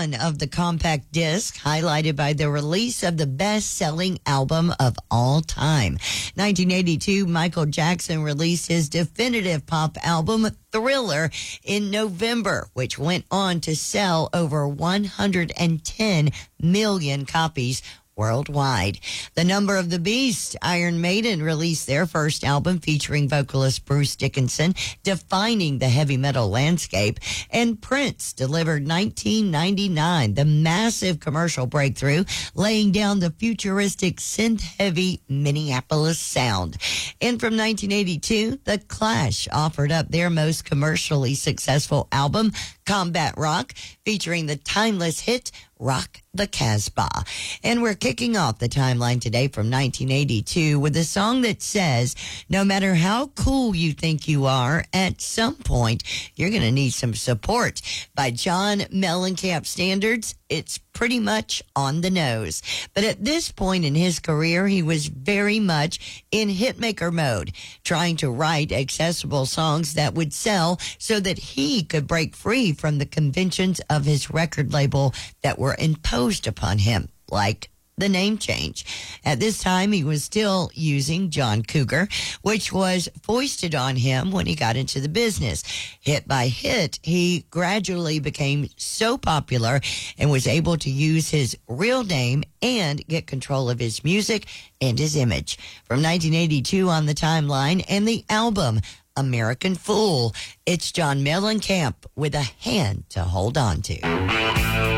one of the compact disc, highlighted by the release of the best-selling album of all time. 1982, Michael Jackson released his definitive pop album, Thriller, in November, which went on to sell over 110 million copies worldwide. The Number of the Beast, Iron Maiden released their first album featuring vocalist Bruce Dickinson, defining the heavy metal landscape. And Prince delivered 1999, the massive commercial breakthrough, laying down the futuristic synth-heavy Minneapolis sound. And from 1982, The Clash offered up their most commercially successful album, Combat Rock, featuring the timeless hit Rock the Casbah. And we're kicking off the timeline today from 1982 with a song that says, no matter how cool you think you are, at some point, you're going to need some support. By John Mellencamp standards, it's pretty much on the nose. But at this point in his career, he was very much in hitmaker mode, trying to write accessible songs that would sell so that he could break free from the conventions of his record label that were imposed upon him, like the name change. At this time, he was still using John Cougar, which was foisted on him when he got into the business. Hit by hit, he gradually became so popular and was able to use his real name and get control of his music and his image. From 1982 on the timeline and the album American Fool, it's John Mellencamp with A Hand to Hold On To.